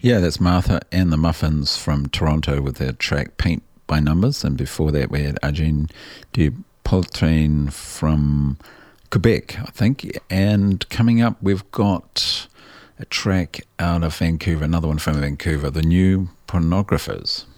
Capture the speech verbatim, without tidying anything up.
Yeah, that's Martha and the Muffins from Toronto with their track Paint by Numbers. And before that, we had Eugene Dupoltrain from Quebec, I think. And coming up, we've got a track out of Vancouver, another one from Vancouver, The New Pornographers.